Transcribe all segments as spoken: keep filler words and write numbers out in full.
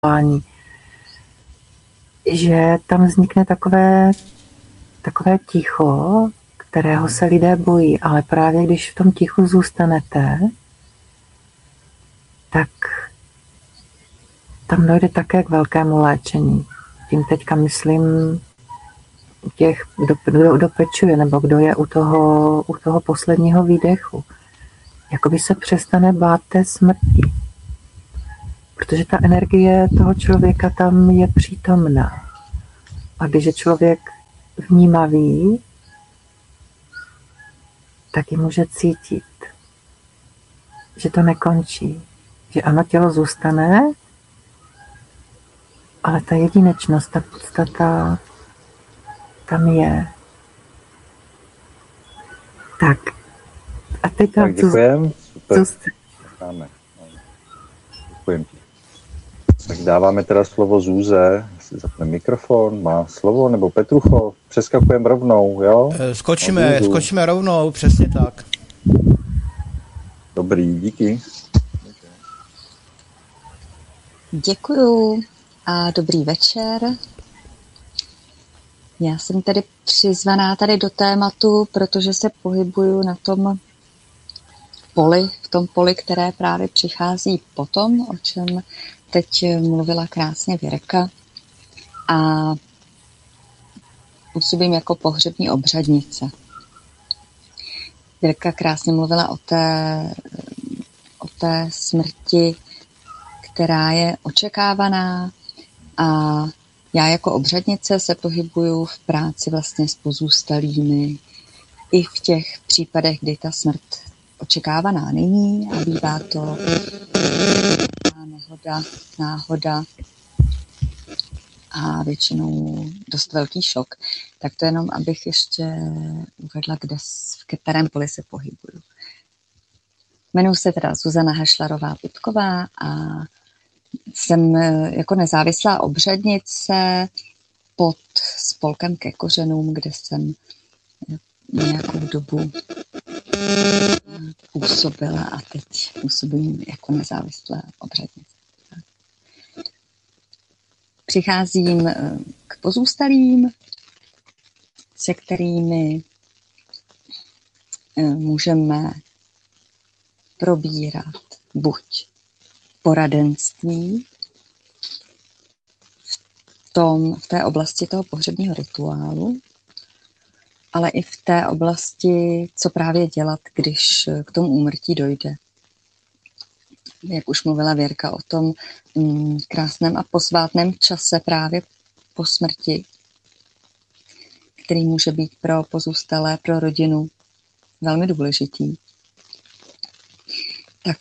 že tam vznikne takové, takové ticho, kterého se lidé bojí, ale právě když v tom tichu zůstanete, tak tam dojde také k velkému léčení. Tím teďka myslím těch, kdo, kdo, kdo pečuje, nebo kdo je u toho, u toho posledního výdechu. Jakoby se přestane bát té smrti. Protože ta energie toho člověka tam je přítomná. A když je člověk vnímavý, tak ji může cítit, že to nekončí. Že ano, tělo zůstane, ale ta jedinečnost, ta podstata tam je. Tak. A teď tak děkujem. Super. Dáme. Děkujem ti. Tak dáváme teda slovo Zůze. Si zapne mikrofon, má slovo, nebo Petrucho, přeskakujeme rovnou, jo? Skočíme, skočíme rovnou, přesně tak. Dobrý, díky. Děkuju a dobrý večer. Já jsem tedy přizvaná tady do tématu, protože se pohybuju na tom poli, v tom poli, které právě přichází potom, o čem teď mluvila krásně Věrka. A působím jako pohřební obřadnice. Věrka krásně mluvila o té, o té smrti, která je očekávaná, a já jako obřadnice se pohybuju v práci vlastně s pozůstalými i v těch případech, kdy ta smrt očekávaná není a bývá to nehoda, náhoda a většinou dost velký šok. Tak to jenom, abych ještě uvedla, kde, v kterém poli se pohybuju. Jmenuji se teda Zuzana Hašlarová-Putková a jsem jako nezávislá obřadnice pod spolkem Ke kořenům, kde jsem nějakou dobu působila a teď působím jako nezávislá obřadnice. Přicházím k pozůstalým, se kterými můžeme probírat buď poradenství v, tom, v té oblasti toho pohřebního rituálu, ale i v té oblasti, co právě dělat, když k tomu úmrtí dojde. Jak už mluvila Věrka o tom mm, krásném a posvátném čase právě po smrti, který může být pro pozůstalé, pro rodinu velmi důležitý. Tak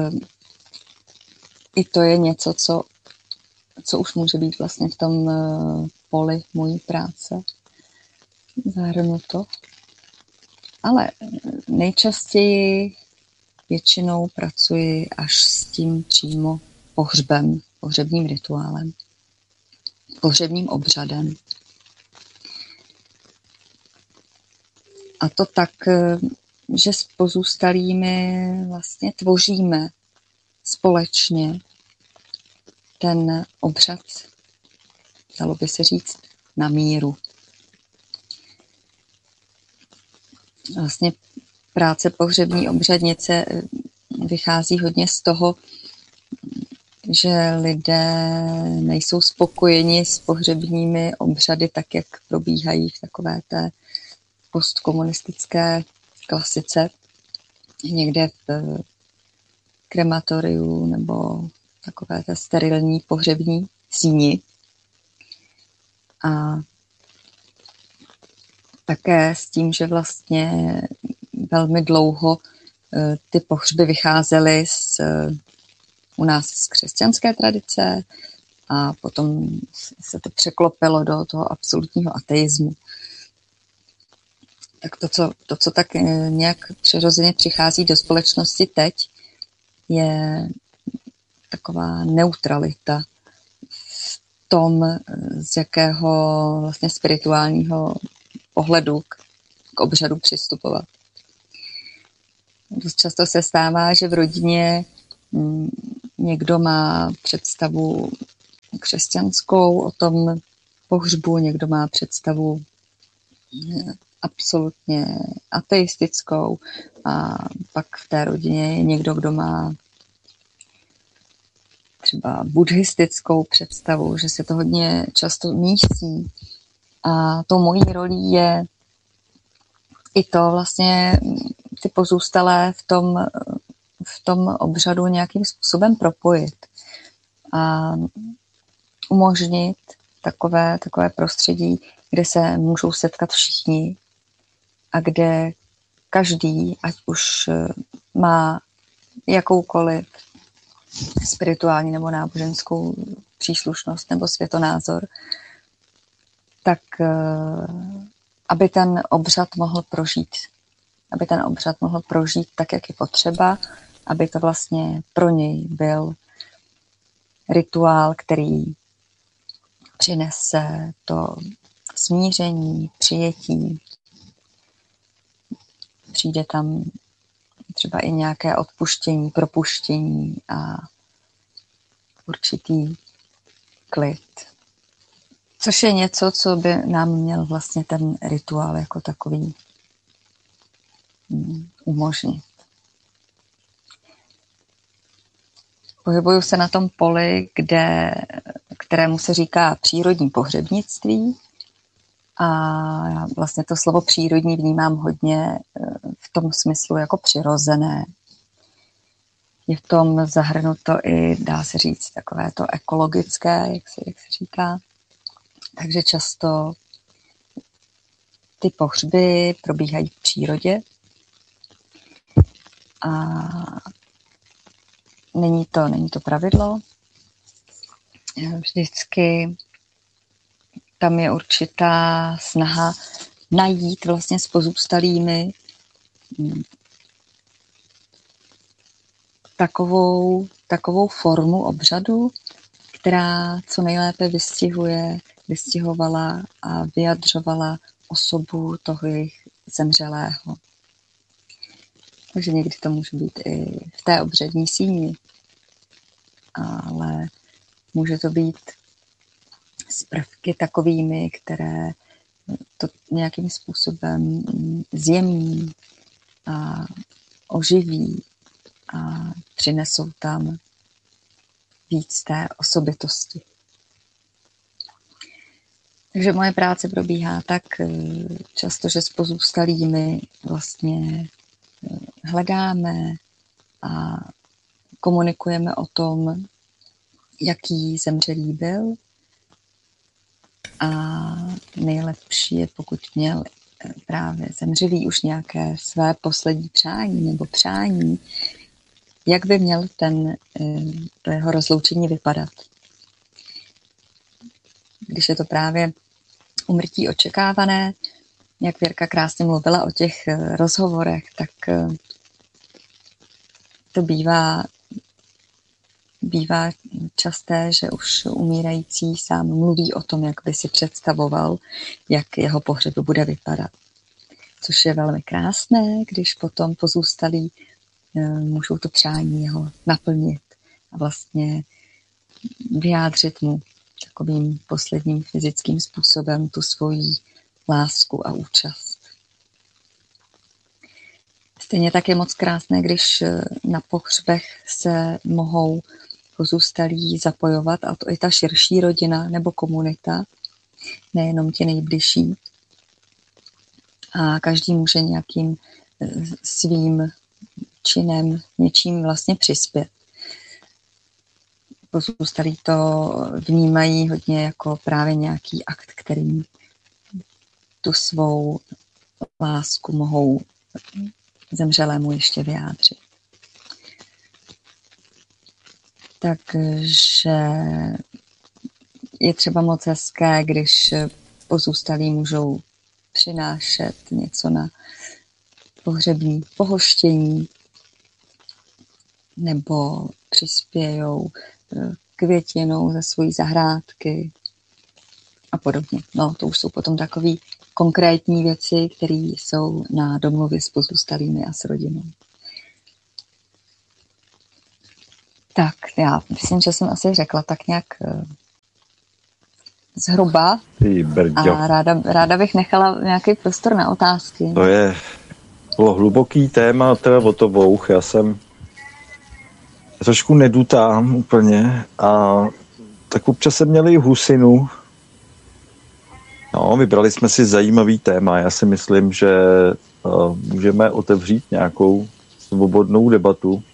i to je něco, co, co už může být vlastně v tom poli mojí práce zahrnuto. Ale nejčastěji většinou pracuji až s tím přímo pohřbem, pohřebním rituálem, pohřebním obřadem. A to tak, že s pozůstalými vlastně tvoříme společně ten obřad, dalo by se říct, na míru. Vlastně práce pohřební obřadnice vychází hodně z toho, že lidé nejsou spokojeni s pohřebními obřady tak, jak probíhají v takové té postkomunistické klasice, někde v krematoriu nebo takové té sterilní pohřební síni. A také s tím, že vlastně velmi dlouho ty pohřby vycházely z, u nás z křesťanské tradice a potom se to překlopilo do toho absolutního ateismu. Tak to, co, to, co tak nějak přirozeně přichází do společnosti teď, je taková neutralita v tom, z jakého vlastně spirituálního pohledu k, k obřadu přistupovat. Dost často se stává, že v rodině m, někdo má představu křesťanskou o tom pohřbu, někdo má představu absolutně ateistickou a pak v té rodině je někdo, kdo má třeba buddhistickou představu, že se to hodně často mísí. A tou mojí rolí je i to vlastně ty pozůstalé v tom, v tom obřadu nějakým způsobem propojit a umožnit takové, takové prostředí, kde se můžou setkat všichni a kde každý, ať už má jakoukoliv spirituální nebo náboženskou příslušnost nebo světonázor, tak aby ten obřad mohl prožít. Aby ten obřad mohl prožít tak, jak je potřeba, aby to vlastně pro něj byl rituál, který přinese to smíření, přijetí. Přijde tam třeba i nějaké odpuštění, propuštění a určitý klid. Což je něco, co by nám měl vlastně ten rituál jako takový umožnit. Pohybuju se na tom poli, kde, kterému se říká přírodní pohřebnictví. A já vlastně to slovo přírodní vnímám hodně v tom smyslu jako přirozené. Je v tom zahrnuto i, dá se říct, takové to ekologické, jak se, jak se říká. Takže často ty pohřby probíhají v přírodě. A není to, není to pravidlo. Vždycky tam je určitá snaha najít vlastně s pozůstalými takovou, takovou formu obřadu, která co nejlépe vystihuje, vystihovala a vyjadřovala osobu toho jejich zemřelého. Takže někdy to může být i v té obřadní síni, ale může to být s prvky takovými, které to nějakým způsobem zjemní a oživí a přinesou tam víc té osobitosti. Takže moje práce probíhá tak často, že s pozůstalými vlastně hledáme a komunikujeme o tom, jaký zemřelý byl. A nejlepší je, pokud měl právě zemřelý už nějaké své poslední přání nebo přání, jak by měl ten, to jeho rozloučení vypadat. Když je to právě úmrtí očekávané, jak Věrka krásně mluvila o těch rozhovorech, tak to bývá, bývá časté, že už umírající sám mluví o tom, jak by si představoval, jak jeho pohřeb bude vypadat. Což je velmi krásné, když potom pozůstalí můžou to přání jeho naplnit a vlastně vyjádřit mu takovým posledním fyzickým způsobem tu svoji lásku a účast. Stejně tak je moc krásné, když na pohřbech se mohou pozůstalí zapojovat, a to i ta širší rodina nebo komunita, nejenom ti nejbližší. A každý může nějakým svým činem, něčím vlastně přispět. Pozůstalí to vnímají hodně jako právě nějaký akt, kterým tu svou lásku mohou zemřelému ještě vyjádřit. Takže je třeba moc hezké, když pozůstalí můžou přinášet něco na pohřební pohoštění nebo přispějou květinou ze svojí zahrádky a podobně. No, to už jsou potom takové konkrétní věci, které jsou na domluvě s pozůstalými a s rodinou. Tak, já myslím, že jsem asi řekla tak nějak zhruba. A ráda, ráda bych nechala nějaký prostor na otázky. To je bylo hluboký téma, teda o to bouch. Já jsem trošku nedutám úplně a tak občas jsem měl i husinu. No, vybrali jsme si zajímavý téma. Já si myslím, že uh, můžeme otevřít nějakou svobodnou debatu.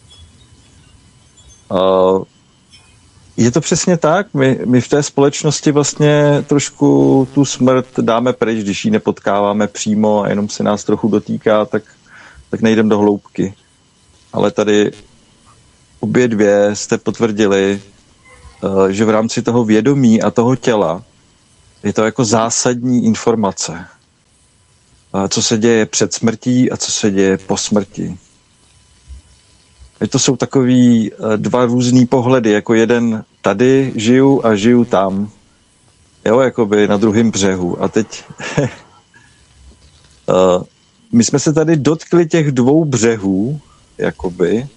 Uh, je to přesně tak. My, my v té společnosti vlastně trošku tu smrt dáme pryč, když ji nepotkáváme přímo a jenom se nás trochu dotýká, tak, tak nejdem do hloubky. Ale tady obě dvě jste potvrdili, uh, že v rámci toho vědomí a toho těla je to jako zásadní informace. Co se děje před smrtí a co se děje po smrti. To jsou takový dva různý pohledy, jako jeden tady žiju a žiju tam. Jo, jakoby na druhém břehu. A teď my jsme se tady dotkli těch dvou břehů, jakoby.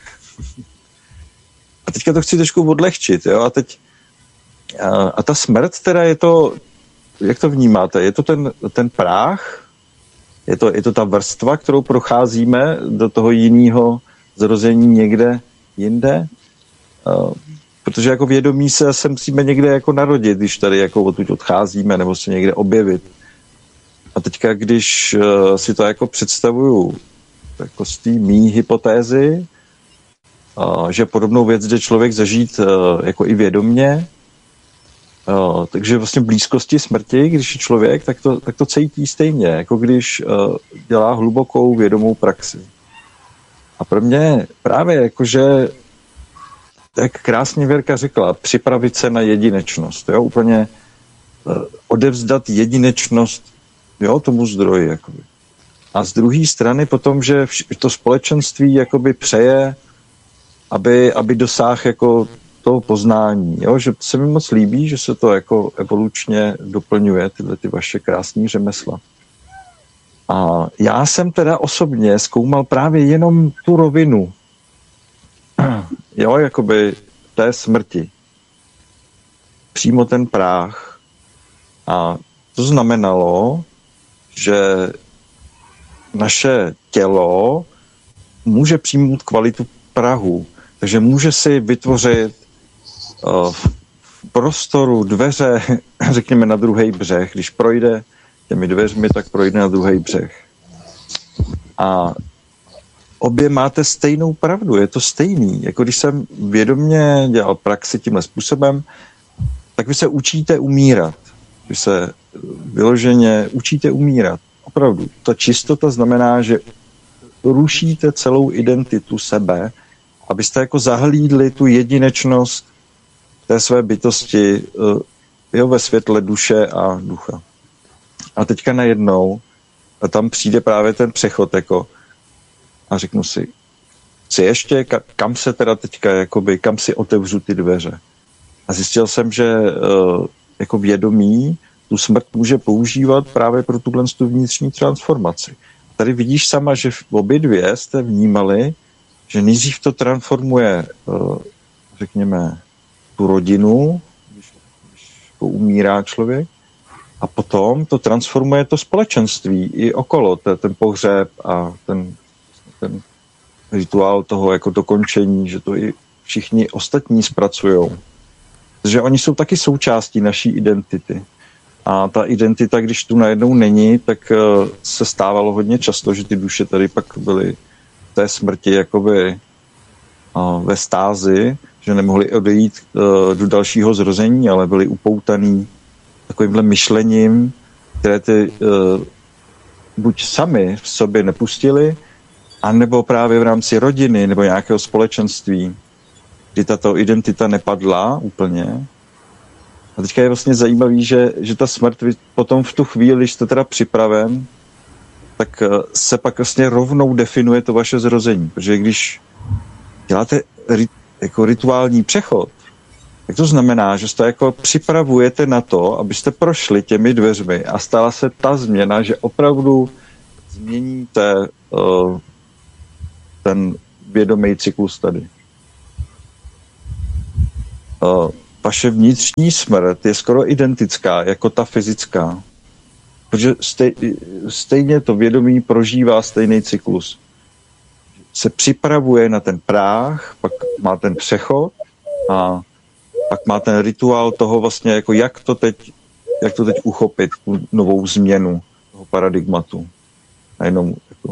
A teďka to chci trošku odlehčit, jo, a teď A, a ta smrt teda je to, jak to vnímáte, je to ten, ten práh, je to, je to ta vrstva, kterou procházíme do toho jiného zrození někde jinde, a, protože jako vědomí se, se musíme někde jako narodit, když tady jako odtud odcházíme nebo se někde objevit. A teďka, když uh, si to jako představuju jako z té mý hypotézy, uh, že podobnou věc jde člověk zažít uh, jako i vědomně. Jo, takže vlastně v blízkosti smrti, když je člověk, tak to, tak to cítí stejně, jako když uh, dělá hlubokou vědomou praxi. A pro mě právě jakože, jak krásně Věrka řekla, připravit se na jedinečnost, jo, úplně uh, odevzdat jedinečnost, jo, tomu zdroji, jakoby. A z druhé strany potom, že vš- to společenství jakoby přeje, aby, aby dosáhl jako toho poznání, jo? Že se mi moc líbí, že se to jako evolučně doplňuje, tyhle ty vaše krásné řemesla. A já jsem teda osobně zkoumal právě jenom tu rovinu, jo, jakoby té smrti. Přímo ten práh. A to znamenalo, že naše tělo může přijmout kvalitu prahu, takže může si vytvořit v prostoru dveře, řekněme na druhý břeh. Když projde těmi dveřmi, tak projde na druhý břeh. A obě máte stejnou pravdu, je to stejný. Jako když jsem vědomě dělal praxi tímhle způsobem, tak vy se učíte umírat. Vy se vyloženě učíte umírat. Opravdu. Ta čistota znamená, že rušíte celou identitu sebe, abyste jako zahlídli tu jedinečnost té své bytosti, jo, ve světle duše a ducha. A teďka najednou a tam přijde právě ten přechod, jako, a řeknu si, chci ještě, kam se teda teďka, jakoby, kam si otevřu ty dveře. A zjistil jsem, že jako vědomí tu smrt může používat právě pro tuhle vnitřní transformaci. Tady vidíš sama, že v obě dvě jste vnímali, že nejdřív to transformuje, řekněme, tu rodinu, když, když umírá člověk, a potom to transformuje to společenství i okolo, ten, ten pohřeb a ten, ten rituál toho jako dokončení, že to i všichni ostatní zpracujou. Protože oni jsou taky součástí naší identity. A ta identita, když tu najednou není, tak se stávalo hodně často, že ty duše tady pak byly v té smrti jakoby ve stázi, že nemohli odejít do dalšího zrození, ale byli upoutaný takovýmhle myšlením, které ty buď sami v sobě nepustili, anebo právě v rámci rodiny nebo nějakého společenství, kdy tato identita nepadla úplně. A teďka je vlastně zajímavý, že, že ta smrt potom v tu chvíli, když jste teda připraven, tak se pak vlastně rovnou definuje to vaše zrození. Protože když děláte rit, jako rituální přechod, tak to znamená, že jste jako připravujete na to, abyste prošli těmi dveřmi a stala se ta změna, že opravdu změníte uh, ten vědomý cyklus tady. Uh, vaše vnitřní smrt je skoro identická jako ta fyzická. Protože stej, stejně to vědomí prožívá stejný cyklus. Se připravuje na ten práh, pak má ten přechod a pak má ten rituál toho vlastně, jako jak to teď, jak to teď uchopit, tu novou změnu toho paradigmatu. A jenom jako...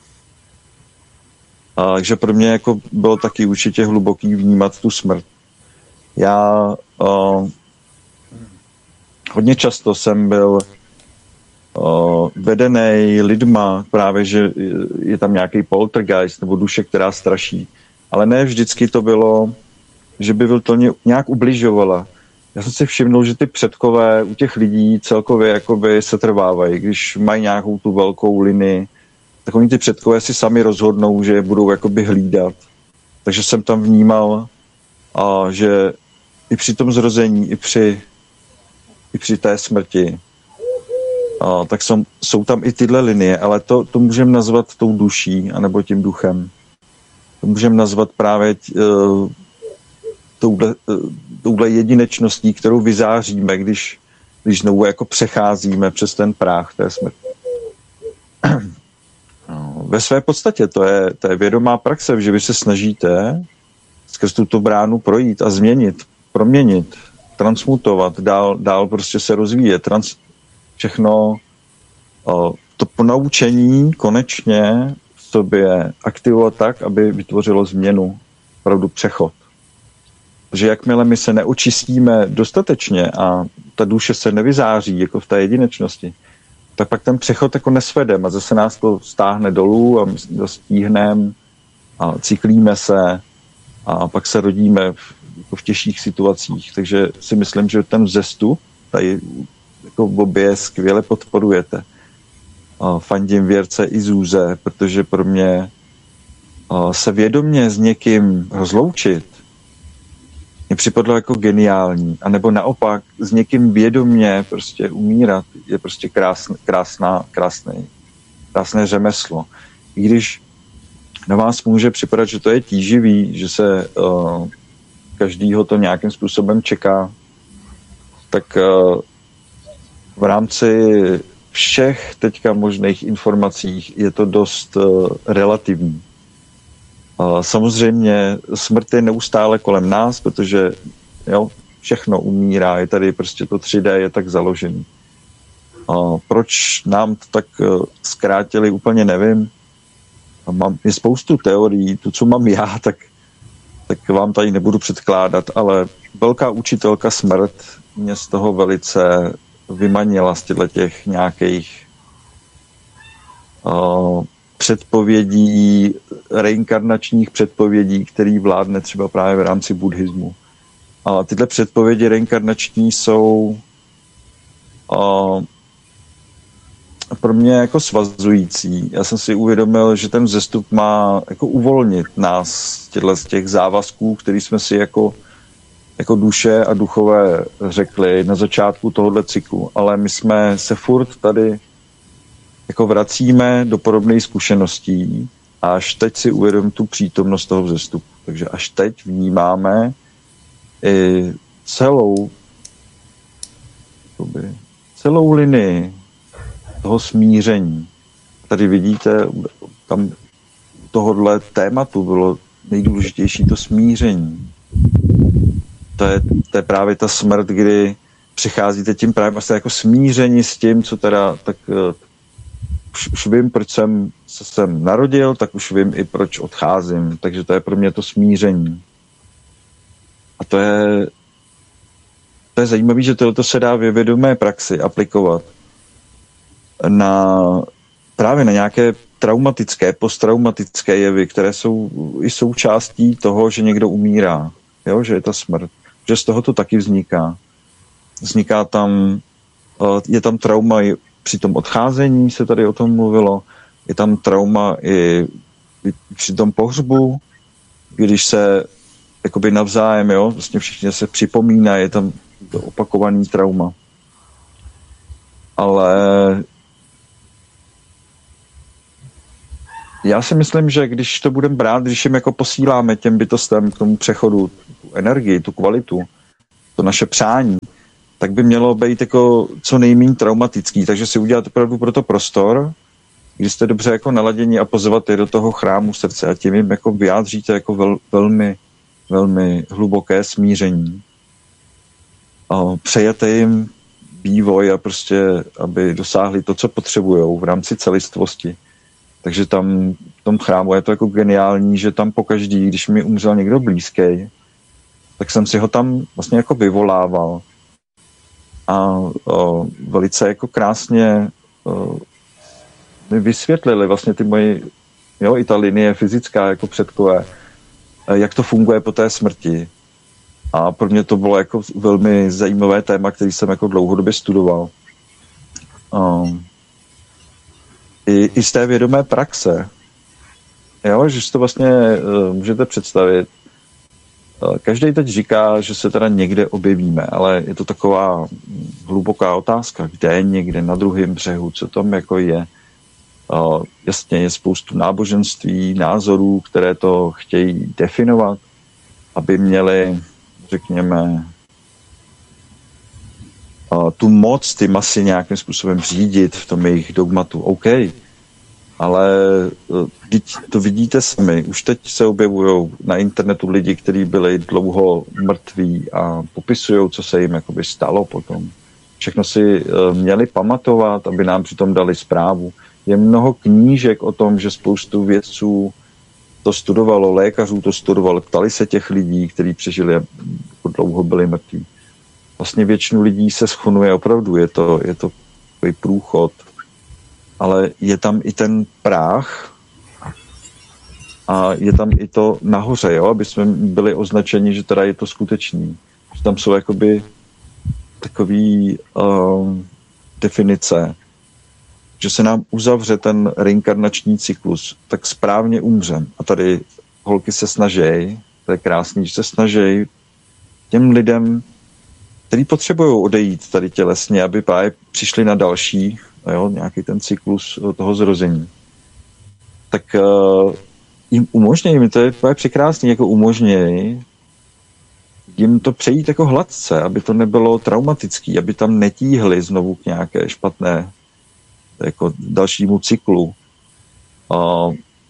A, takže pro mě jako bylo taky určitě hluboký vnímat tu smrt. Já uh, hodně často jsem byl uh, vedený lidma, právě, že je tam nějaký poltergeist nebo duše, která straší. Ale ne vždycky to bylo, že by byl to nějak ubližovala. Já jsem si všimnul, že ty předkové u těch lidí celkově jakoby se trvávají. Když mají nějakou tu velkou linii, tak oni ty předkové si sami rozhodnou, že je budou jakoby hlídat. Takže jsem tam vnímal, a že i při tom zrození, i při, i při té smrti, a tak jsou, jsou tam i tyhle linie, ale to, to můžeme nazvat tou duší, anebo tím duchem. To můžeme nazvat právě uh, touhle, uh, touhle jedinečností, kterou vyzáříme, když, když znovu jako přecházíme přes ten práh té smrti. No, ve své podstatě to je, to je vědomá praxe, že vy se snažíte skrz tuto bránu projít a změnit, proměnit, transmutovat, dál, dál prostě se rozvíjet. Trans, všechno o, to ponaučení konečně v sobě aktivovat tak, aby vytvořilo změnu, opravdu přechod. Protože jakmile my se neočistíme dostatečně a ta duše se nevyzáří jako v té jedinečnosti, tak pak ten přechod jako nesvedem a zase nás to stáhne dolů a my to stíhneme a cyklíme se a pak se rodíme v, jako v těžších situacích. Takže si myslím, že ten vzestup tady jako v obě skvěle podporujete. A fandím Věrce i Zůze, protože pro mě se vědomě s někým rozloučit mě připadlo jako geniální. A nebo naopak s někým vědomě prostě umírat je prostě krásný, krásná, krásný, krásné řemeslo. I když na vás může připadat, že to je tíživý, že se uh, každýho to nějakým způsobem čeká, tak uh, v rámci všech teďka možných informacích je to dost uh, relativní. Uh, samozřejmě smrt je neustále kolem nás, protože jo, všechno umírá, je tady prostě to tři dé je tak založený. Uh, proč nám to tak uh, zkrátili, úplně nevím. Mám, je spoustu teorií, to, co mám já, tak, tak vám tady nebudu předkládat, ale velká učitelka smrt mě z toho velice vymanila z těch nějakých uh, předpovědí, reinkarnačních předpovědí, který vládne třeba právě v rámci buddhismu. A tyhle předpovědi reinkarnační jsou uh, pro mě jako svazující. Já jsem si uvědomil, že ten vzestup má jako uvolnit nás z těch závazků, který jsme si jako, jako duše a duchové řekli na začátku tohohle cyklu. Ale my jsme se furt tady jako vracíme do podobných zkušeností a až teď si uvědomím tu přítomnost toho vzestupu. Takže až teď vnímáme i celou celou linii toho smíření. Tady vidíte, tam tohohle tématu bylo nejdůležitější to smíření. To je, to je právě ta smrt, kdy přicházíte tím právě vlastně jako smíření s tím, co teda tak už, už vím, proč jsem se sem narodil, tak už vím i proč odcházím. Takže to je pro mě to smíření. A to je to je zajímavé, že tohle se dá ve vědomé praxi aplikovat na právě na nějaké traumatické, posttraumatické jevy, které jsou i součástí toho, že někdo umírá, jo? Že je ta smrt, že z toho to taky vzniká. Vzniká tam, je tam trauma i při tom odcházení, se tady o tom mluvilo, je tam trauma i při tom pohřbu, když se jakoby navzájem, jo, vlastně všichni se připomíná, je tam to opakovaný trauma. Ale já si myslím, že když to budeme brát, když jim jako posíláme těm bytostem k tomu přechodu tu energii, tu kvalitu, to naše přání, tak by mělo být jako co nejméně traumatický, takže si udělat opravdu pro to prostor, když jste dobře jako naladění a pozvat je do toho chrámu srdce a tím jim jako vyjádříte jako vel, velmi, velmi hluboké smíření. A přejete jim vývoj a prostě, aby dosáhli to, co potřebujou v rámci celistvosti. Takže tam v tom chrámu je to jako geniální, že tam pokaždý, když mi umřel někdo blízký, tak jsem si ho tam vlastně jako vyvolával. A o, velice jako krásně o, mi vysvětlili vlastně ty moji, jo, i ta linie fyzická jako předkové, jak to funguje po té smrti. A pro mě to bylo jako velmi zajímavé téma, který jsem jako dlouhodobě studoval. Um, i, I z té vědomé praxe. Jo, že si to vlastně uh, můžete představit. Uh, každý teď říká, že se teda někde objevíme, ale je to taková hluboká otázka, kde je někde na druhém břehu, co tam jako je. Uh, jasně, je spoustu náboženství, názorů, které to chtějí definovat, aby měli, řekněme, uh, tu moc ty masy nějakým způsobem řídit v tom jejich dogmatu. OK, ale uh, to vidíte sami. Už teď se objevují na internetu lidi, kteří byli dlouho mrtví a popisují, co se jim jakoby stalo potom. Všechno si uh, měli pamatovat, aby nám přitom dali zprávu. Je mnoho knížek o tom, že spoustu vědců to studovalo, lékařů to studovalo, ptali se těch lidí, kteří přežili a dlouho byli mrtví. Vlastně většinu lidí se schonuje opravdu, je to, je to takový průchod, ale je tam i ten práh a je tam i to nahoře, jo, aby jsme byli označeni, že teda je to skutečný. Že tam jsou jakoby takový uh, definice, že se nám uzavře ten reinkarnační cyklus, tak správně umřem. A tady holky se snaží, to je krásný, že se snaží těm lidem, kteří potřebují odejít tady tělesně, aby právě přišli na další, jo, nějaký ten cyklus toho zrození. Tak uh, jim umožnějí, mi to je překrásný, jako umožnějí jim to přejít jako hladce, aby to nebylo traumatický, aby tam netíhli znovu k nějaké špatné jako dalšímu cyklu. A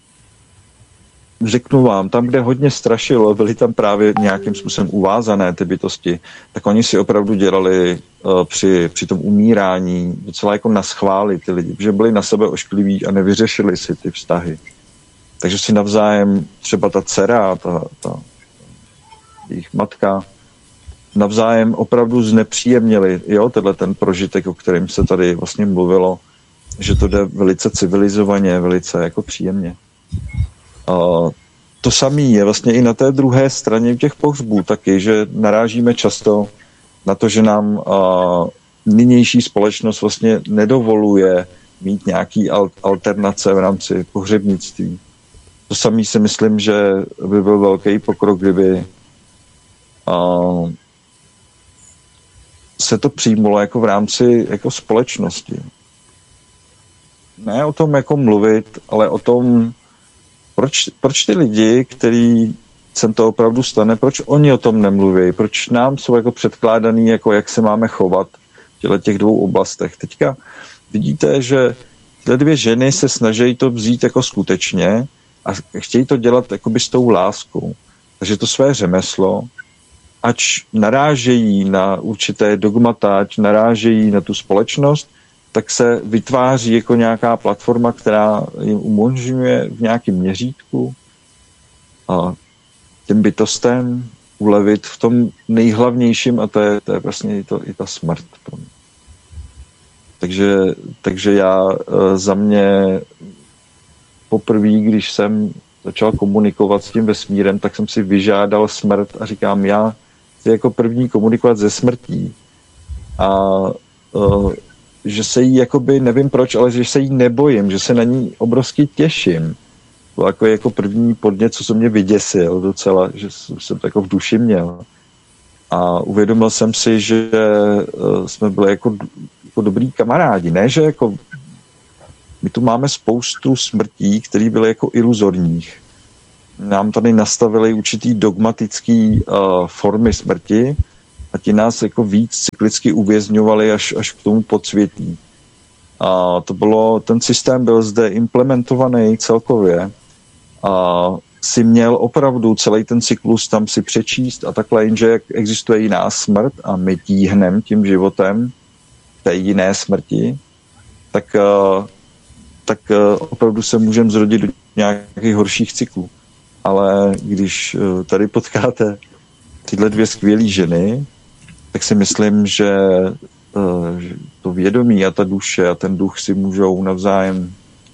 řeknu vám, tam, kde hodně strašilo, byly tam právě nějakým způsobem uvázané ty bytosti, tak oni si opravdu dělali uh, při, při tom umírání docela jako naschvály ty lidi, že byli na sebe oškliví a nevyřešili si ty vztahy. Takže si navzájem třeba ta dcera, ta, ta jejich matka, navzájem opravdu znepříjemnili, jo, tenhle ten prožitek, o kterém se tady vlastně mluvilo, že to jde velice civilizovaně, velice jako příjemně. Uh, to samé je vlastně i na té druhé straně těch pohřbů taky, že narážíme často na to, že nám uh, nynější společnost vlastně nedovoluje mít nějaký al- alternace v rámci pohřebnictví. To samé si myslím, že by byl velký pokrok, kdyby uh, se to přijmulo jako v rámci jako společnosti. Ne o tom jako mluvit, ale o tom, proč, proč ty lidi, který sem to opravdu stane, proč oni o tom nemluví, proč nám jsou jako předkládaný, jako jak se máme chovat v těch dvou oblastech. Teďka vidíte, že tyhle dvě ženy se snaží to vzít jako skutečně a chtějí to dělat jakoby s tou láskou. Takže to své řemeslo, ač narážejí na určité dogmata, ač narážejí na tu společnost, tak se vytváří jako nějaká platforma, která jim umožňuje v nějakém měřítku a těm bytostem ulevit v tom nejhlavnějším, a to je, to je vlastně i, to, i ta smrt pro mě. Takže, takže já za mě poprvé, když jsem začal komunikovat s tím vesmírem, tak jsem si vyžádal smrt a říkám, já chci jako první komunikovat ze smrtí. A uh, že se jí, jakoby, nevím proč, ale že se jí nebojím, že se na ní obrovsky těším. To jako, jako první podnět, co se mě vyděsil docela, že jsem to jako v duši měl. A uvědomil jsem si, že uh, jsme byli jako, jako dobrý kamarádi. Ne, že jako my tu máme spoustu smrtí, které byly jako iluzorních. Nám tady nastavili určitý dogmatický uh, formy smrti. a ti nás jako víc cyklicky uvězňovali až, až k tomu podsvětí. A to bylo, ten systém byl zde implementovaný celkově a si měl opravdu celý ten cyklus tam si přečíst a takhle, jenže jak existuje jiná smrt a my tíhneme tím životem té jiné smrti, tak, tak opravdu se můžeme zrodit do nějakých horších cyklů. Ale když tady potkáte tyhle dvě skvělé ženy, tak si myslím, že to vědomí a ta duše a ten duch si můžou navzájem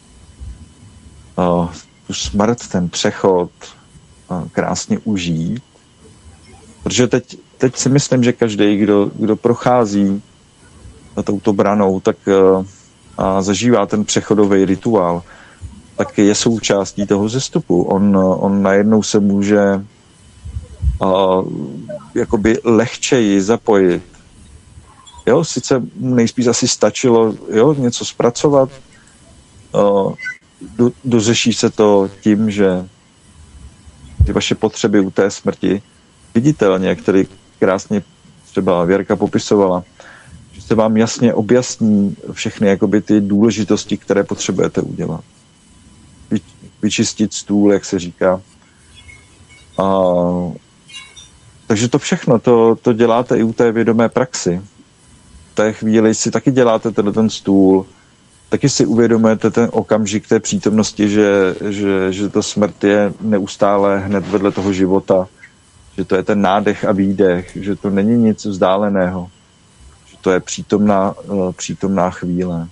tu smrt, ten přechod krásně užít. Protože teď, teď si myslím, že každý, kdo, kdo prochází touto branou, tak a zažívá ten přechodový rituál, tak je součástí toho zestupu. On, on najednou se může uh, jakoby lehčeji zapojit. Jo, sice nejspíš asi stačilo jo, něco zpracovat, uh, do, dořeší se to tím, že ty vaše potřeby u té smrti viditelně, který krásně třeba Věrka popisovala, že se vám jasně objasní všechny jakoby ty důležitosti, které potřebujete udělat. Vyčistit stůl, jak se říká. A, takže to všechno, to, to děláte i u té vědomé praxi. V té chvíli si taky děláte ten, ten stůl, taky si uvědomujete ten okamžik té přítomnosti, že, že, že to smrt je neustále hned vedle toho života, že to je ten nádech a výdech, že to není nic vzdáleného, že to je přítomná, přítomná chvíle.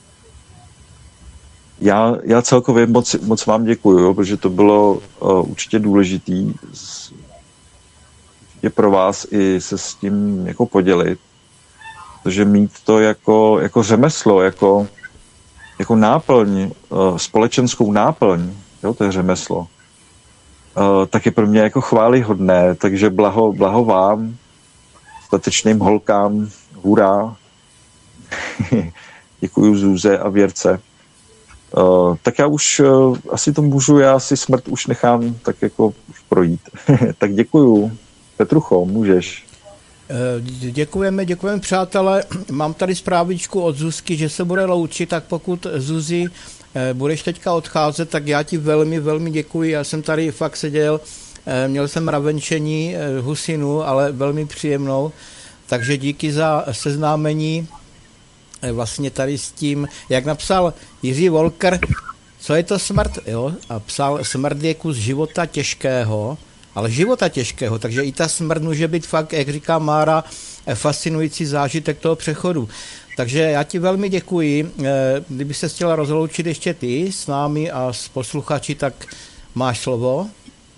Já, já celkově moc, moc vám děkuju, protože to bylo uh, určitě důležitý z, určitě pro vás i se s tím jako podělit, protože mít to jako, jako řemeslo, jako, jako náplň, uh, společenskou náplň, jo, to je řemeslo, uh, tak je pro mě jako chvályhodné, takže blaho, blaho vám, statečným holkám, hurá, děkuju Zůze a Věrce. Uh, tak já už uh, asi to můžu, já si smrt už nechám tak jako už projít. Tak děkuju. Petrucho, můžeš. Děkujeme, děkujeme přátelé. Mám tady zprávičku od Zuzky, že se bude loučit, tak pokud Zuzi budeš teďka odcházet, tak já ti velmi, velmi děkuji. Já jsem tady fakt seděl, měl jsem mravenčení husinu, ale velmi příjemnou, takže díky za seznámení vlastně tady s tím, jak napsal Jiří Volker, co je to smrt, jo? A psal, smrt je kus života těžkého, ale života těžkého, takže i ta smrt může být fakt, jak říká Mára, fascinující zážitek toho přechodu. Takže já ti velmi děkuji. Kdyby se chtěla rozloučit ještě ty s námi a s posluchači, tak máš slovo.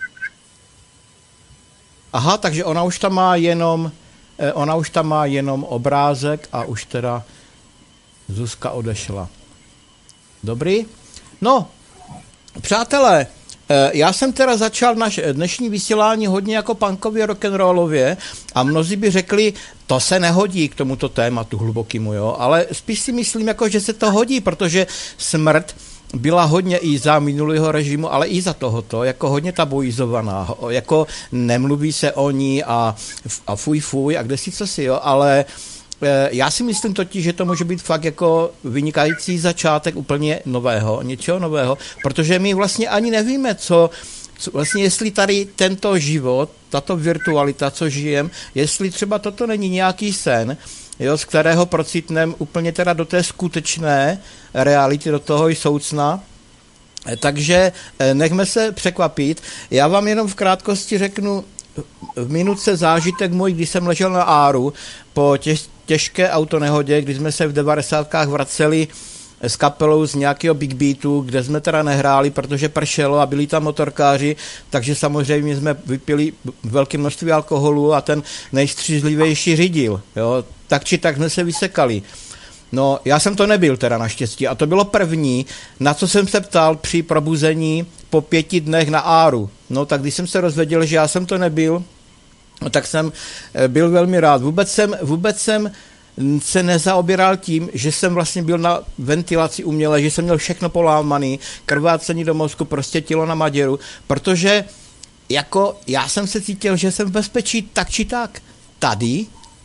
Aha, takže ona už tam má jenom, ona už tam má jenom obrázek a už teda Zuzka odešla. Dobrý? No, přátelé, já jsem teda začal naše dnešní vysílání hodně jako punkově rock'n'rollově a mnozí by řekli, to se nehodí k tomuto tématu hlubokému, jo, ale spíš si myslím, jako, že se to hodí, protože smrt byla hodně i za minulého režimu, ale i za tohoto, jako hodně tabuizovaná, jako nemluví se o ní a, a fuj fuj a kde si co si, jo, ale já si myslím totiž, že to může být fakt jako vynikající začátek úplně nového, něčeho nového, protože my vlastně ani nevíme, co, co vlastně jestli tady tento život, tato virtualita, co žijem, jestli třeba toto není nějaký sen, jo, z kterého procitneme úplně teda do té skutečné reality, do toho soucna. Takže nechme se překvapit. Já vám jenom v krátkosti řeknu v minutce zážitek můj, když jsem ležel na Áru po těž, těžké autonehodě, kdy jsme se v devadesátkách vraceli s kapelou z nějakého Big Beatu, kde jsme teda nehráli, protože pršelo a byli tam motorkáři, takže samozřejmě jsme vypili velké množství alkoholu a ten nejstřízlivější řídil. Jo? Tak či tak jsme se vysekali. No, já jsem to nebyl teda naštěstí a to bylo první, na co jsem se ptal při probuzení po pěti dnech na Áru. No, tak když jsem se rozvěděl, že já jsem to nebyl, no, tak jsem byl velmi rád. Vůbec jsem, vůbec jsem se nezaobíral tím, že jsem vlastně byl na ventilaci umělé, že jsem měl všechno polámaný, krvácení do mozku, prostě tělo na maděru, protože jako já jsem se cítil, že jsem v bezpečí tak či tak. Tady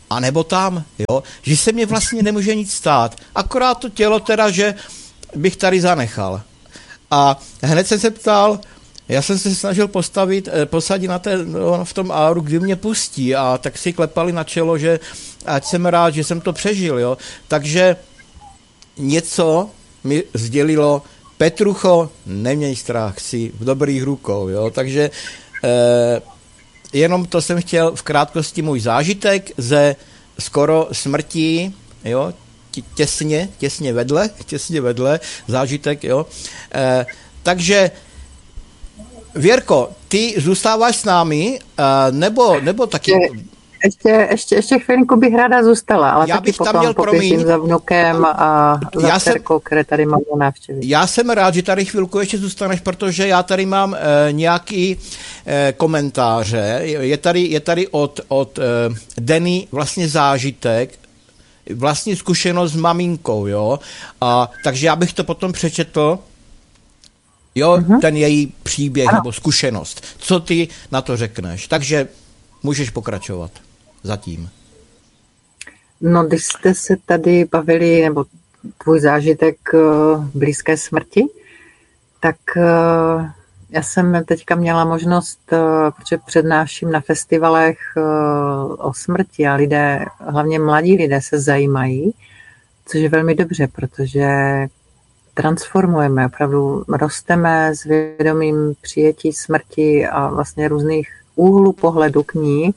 a nebo tam, jo, že se mě vlastně nemůže nic stát. Akorát to tělo teda, že bych tady zanechal. A hned jsem se ptal, já jsem se snažil postavit, posadit na té, no, v tom áru, kdy mě pustí, a tak si klepali na čelo, že ať jsem rád, že jsem to přežil, jo. Takže něco mi sdělilo, Petrucho, neměj strach, si v dobrých rukou, jo. Takže eh, jenom to jsem chtěl v krátkosti můj zážitek ze skoro smrti, jo, těsně, těsně vedle, těsně vedle, zážitek, jo. E, takže, Věrko, ty zůstáváš s námi, e, nebo, nebo taky... Ještě, ještě, ještě chvilinku bych ráda zůstala, ale já taky bych tam potom měl, popěším za vnukem a za já dcerkou, které tady mám návštěvy. Já jsem rád, že tady chvilku ještě zůstaneš, protože já tady mám e, nějaký e, komentáře. Je tady, je tady od, od e, Denny vlastně zážitek, vlastní zkušenost s maminkou, jo. A, takže já bych to potom přečetl, jo, uh-huh. ten její příběh ano. nebo zkušenost. Co ty na to řekneš? Takže můžeš pokračovat zatím. No, když jste se tady bavili, nebo tvůj zážitek uh, blízké smrti, tak uh, já jsem teďka měla možnost, uh, protože přednáším na festivalech uh, o smrti a lidé, hlavně mladí lidé se zajímají, což je velmi dobře, protože transformujeme, opravdu rosteme s vědomím přijetí smrti a vlastně různých úhlů pohledu k ní.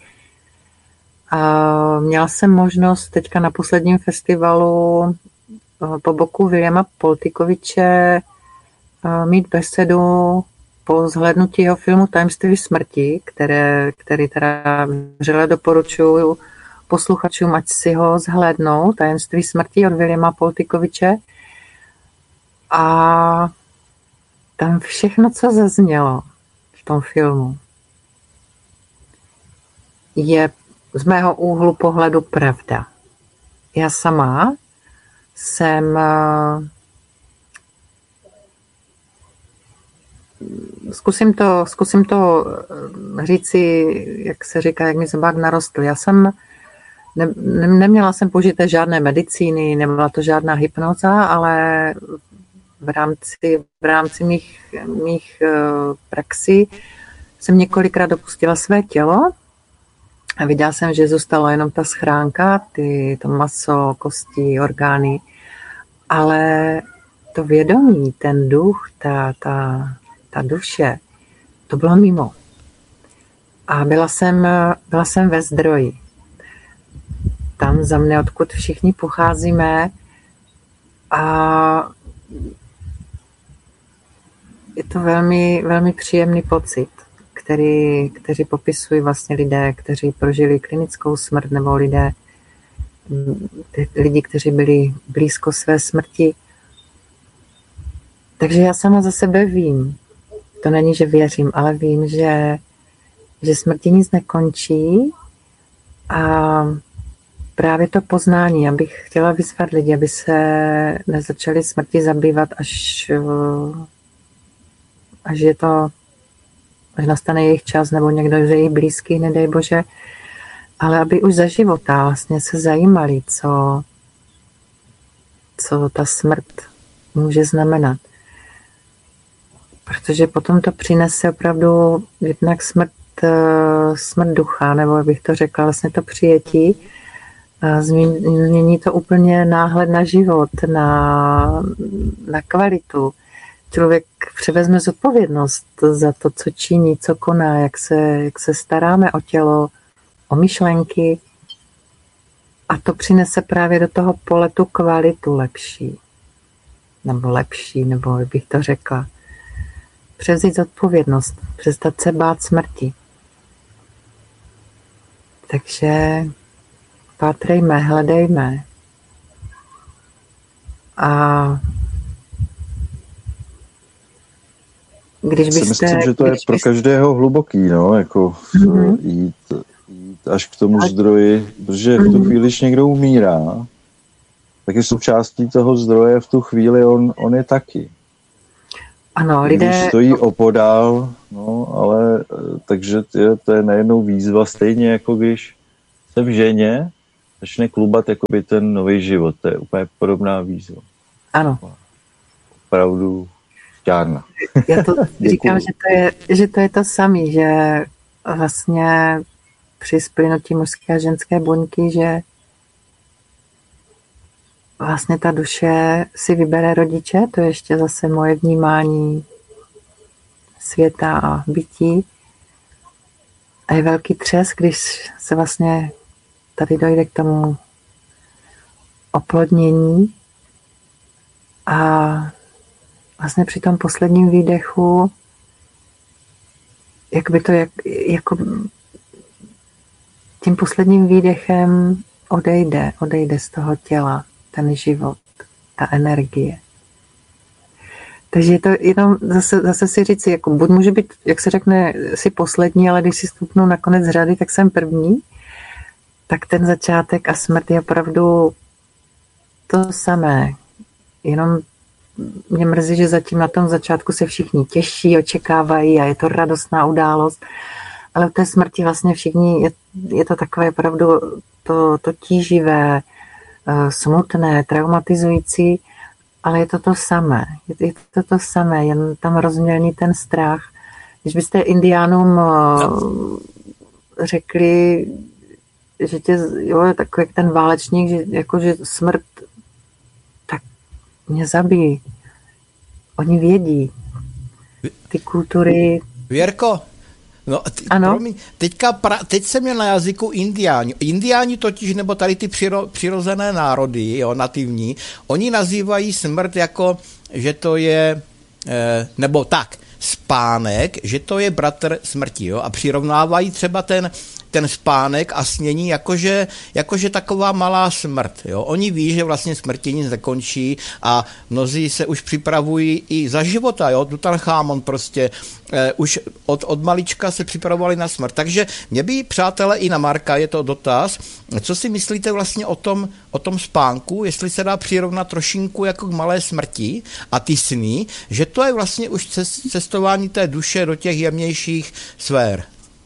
A měla jsem možnost teďka na posledním festivalu uh, po boku Williama Poltikoviče uh, mít besedu po zhlédnutí jeho filmu Tajemství smrti, které, který teda vřele doporučuji posluchačům, ať si ho zhlédnou, Tajemství smrti od Williama Poltikoviče. A tam všechno, co zaznělo v tom filmu, je z mého úhlu pohledu pravda. Já sama jsem Zkusím to, zkusím to říci, jak se říká, jak mi zobák narostl. Já jsem, ne, neměla jsem použité žádné medicíny, nebyla to žádná hypnoza, ale v rámci, v rámci mých, mých praxí jsem několikrát dopustila své tělo a viděla jsem, že zůstala jenom ta schránka, ty, to maso, kosti, orgány, ale to vědomí, ten duch, ta, ta ta duše, to bylo mimo. A byla jsem, byla jsem ve zdroji. Tam za mne, odkud všichni pocházíme, a je to velmi, velmi příjemný pocit, který, kteří popisují vlastně lidé, kteří prožili klinickou smrt, nebo lidé, lidi, kteří byli blízko své smrti. Takže já sama za sebe vím, to není, že věřím, ale vím, že, že smrti nic nekončí a právě to poznání, já bych chtěla vyzvat lidi, aby se nezačali smrti zabývat, až, až je to, až nastane jejich čas, nebo někdo z jejich blízkých, nedej Bože, ale aby už za života vlastně se zajímali, co, co ta smrt může znamenat. Protože potom to přinese opravdu jednak smrt, smrt ducha, nebo bych to řekla, vlastně to přijetí. Změní to úplně náhled na život, na, na kvalitu. Člověk převezme zodpovědnost za to, co činí, co koná, jak se, jak se staráme o tělo, o myšlenky. A to přinese právě do toho pole tu kvalitu lepší. Nebo lepší, nebo bych to řekla. Převzít zodpovědnost, přestat se bát smrti. Takže pátrejme, hledejme. A když byste... Si myslím, že to je pro byste... každého hluboký, no, jako mm-hmm. jít, jít až k tomu a... zdroji, protože v tu chvíli, když někdo umírá, tak je součástí toho zdroje v tu chvíli, on, on je taky. Ano, lidé... Když stojí opodál, no, ale takže to je, to je najednou výzva, stejně jako když jsem v ženě začne klubat jakoby ten nový život. To je úplně podobná výzva. Ano. Opravdu šťárna. Já to říkám, že to je, že to je to samé, že vlastně při splynutí mužské a ženské buňky, že vlastně ta duše si vybere rodiče, to je ještě zase moje vnímání světa a bytí. A je velký třes, když se vlastně tady dojde k tomu oplodnění a vlastně při tom posledním výdechu jak by to jak, jako tím posledním výdechem odejde, odejde z toho těla ten život, ta energie. Takže je to jenom zase, zase si říci, jako buď může být, jak se řekne, si poslední, ale když si stupnu na konec řady, tak jsem první, tak ten začátek a smrt je opravdu to samé. Jenom mě mrzí, že zatím na tom začátku se všichni těší, očekávají a je to radostná událost, ale v té smrti vlastně všichni, je, je to takové opravdu to, to tíživé, smutné, traumatizující, ale je to to samé. Je to to samé, jen tam rozmělní ten strach. Když byste indiánům no. řekli, že tě, jo, takový jak ten válečník, že, jako, že smrt, tak mě zabíjí. Oni vědí. Ty kultury... Věrko, no, t- ano? Promiň, teďka pra, teď jsem měl na jazyku indiáni. Indiáni totiž, nebo tady ty přiro, přirozené národy, jo, nativní, oni nazývají smrt jako, že to je, eh, nebo tak, spánek, že to je bratr smrti, jo, a přirovnávají třeba ten ten spánek a snění jakože, jakože taková malá smrt. Jo? Oni ví, že vlastně smrti nic nekončí a mnozí se už připravují i za života. Jo? Tutanchamon prostě eh, už od, od malička se připravovali na smrt. Takže mě by, přátelé, i na Marka je to dotaz, co si myslíte vlastně o tom, o tom spánku, jestli se dá přirovnat trošinku jako k malé smrti a ty sny, že to je vlastně už cestování té duše do těch jemnějších sfér.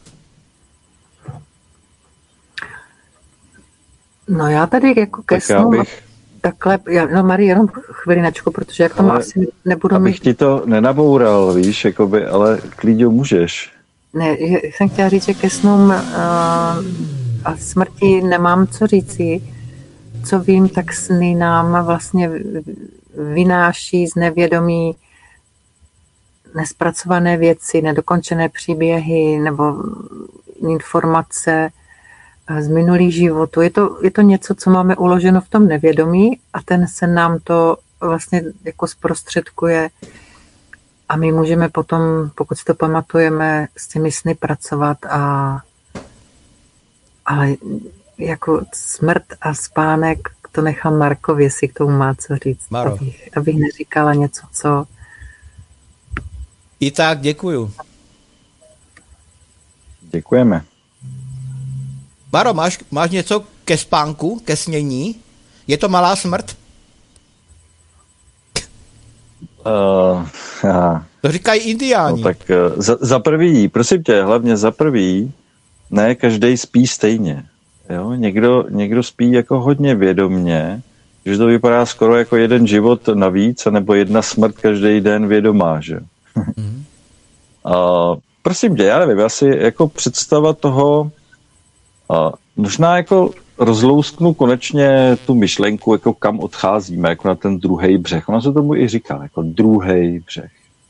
No já tady jako ke snu, bych... takhle, já, no Marie, jenom chvilinačku, protože jak tomu asi nebudu abych mít... ti to nenaboural, víš, jakoby, ale klidně můžeš. Ne, jsem chtěla říct, že ke snům uh, a smrti nemám co říci. Co vím, tak sny nám vlastně vynáší z nevědomí nespracované věci, nedokončené příběhy nebo informace z minulých životů. Je to, je to něco, co máme uloženo v tom nevědomí a ten se nám to vlastně jako zprostředkuje a my můžeme potom, pokud si to pamatujeme, s těmi sny pracovat a ale jako smrt a spánek to nechám Markovi, jestli k tomu má co říct. Abych, abych neříkala něco, co... I tak, děkuju. Děkujeme. Maro, máš, máš něco ke spánku, ke snění? Je to malá smrt? Uh, aha. To říkají indiáni. No tak uh, za, za prvý, prosím tě, hlavně za prvý, ne každý spí stejně. Jo? Někdo, někdo spí jako hodně vědomně, že to vypadá skoro jako jeden život navíc, nebo jedna smrt každý den vědomá, že? Mm-hmm. uh, prosím tě, já nevím, asi jako představa toho, uh, možná jako rozlousknu konečně tu myšlenku, jako kam odcházíme, jako na ten druhý břeh. Ona se tomu i říká, jako druhý břeh.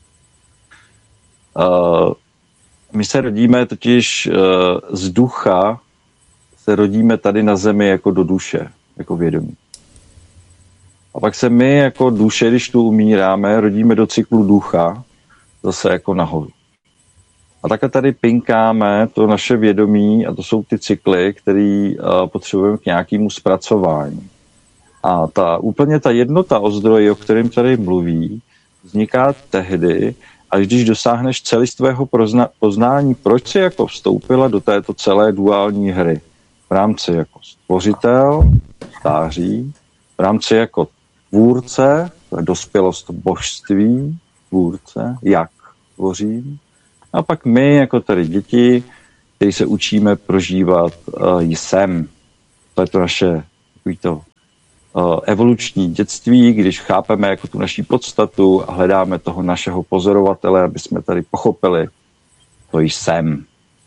Uh, my se rodíme totiž uh, z ducha, se rodíme tady na zemi jako do duše, jako vědomí. A pak se my jako duše, když tu umíráme, rodíme do cyklu ducha, zase jako nahoru. A takhle tady pinkáme to naše vědomí a to jsou ty cykly, které uh, potřebujeme k nějakému zpracování. A ta úplně ta jednota o zdroji, o kterém tady mluví, vzniká tehdy, až když dosáhneš celistvého pozna- poznání, proč jsi jako vstoupila do této celé duální hry. V rámci jako stvořitel, stáří, v rámci jako tvůrce, to je dospělost božství, tvůrce, jak tvořím. A pak my, jako tady děti, kteří se učíme prožívat uh, jsem. To je to naše to, uh, evoluční dětství, když chápeme jako tu naší podstatu a hledáme toho našeho pozorovatele, aby jsme tady pochopili, to jsem.